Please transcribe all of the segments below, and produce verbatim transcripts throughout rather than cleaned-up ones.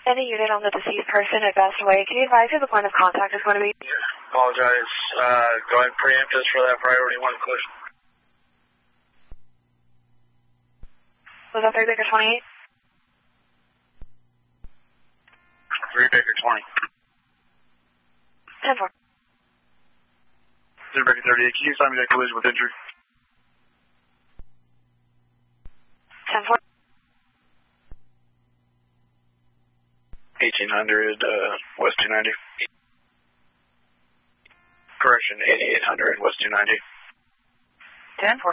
send a unit on the deceased person advanced away. Can you advise who the point of contact is going to be? Apologize. Uh, go ahead and preempt us for that priority one collision. Was that three Baker twenty-eight? three Baker twenty. ten four. three Baker thirty-eight, can you sign me that collision with injury? ten four. eighteen hundred, uh, West two ninety. Correction, eighty-eight hundred, West two ninety. ten four.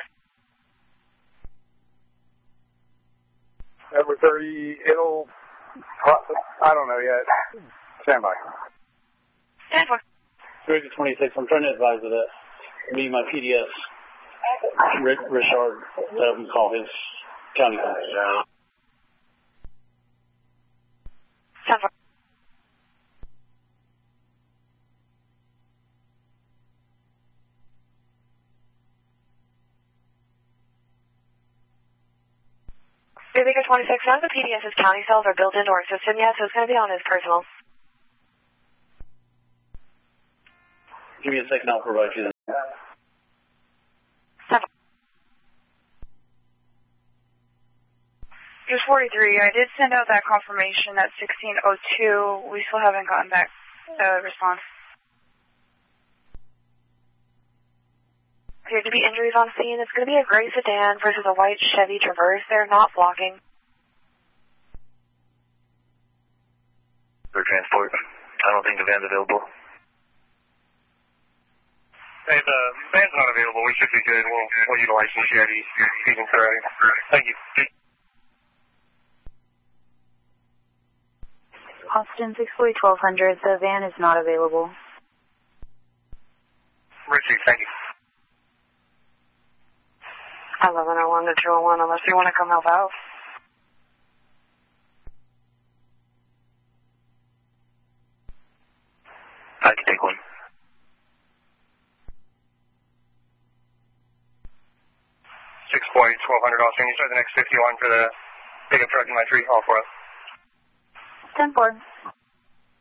Number thirty, it'll, I don't know yet. Stand by. ten four. three twenty-six, I'm trying to advise of that. Me, my P D S, Rick, Richard, that we call his county phone. Yeah. ten four. three Baker twenty-six, none of the PDS's county cells are built into our system yet, so it's going to be on his personal. Give me a second, I'll provide you that. Just forty-three, I did send out that confirmation at sixteen oh two. We still haven't gotten back the response. Appear to be injuries on scene. It's going to be a gray sedan versus a white Chevy Traverse. They're not blocking. For transport, I don't think the van's available. Hey, the van's not available. We should be good. We'll, we'll utilize some G I D speaking correctly. Thank you. Austin six forty twelve hundred, the van is not available. Richie, thank you. eleven oh one to two oh one, unless you want to come help out. I can take one. six forty, twelve hundred, Austin. You start the next fifty-one for the pickup truck in my tree. All for us. ten four.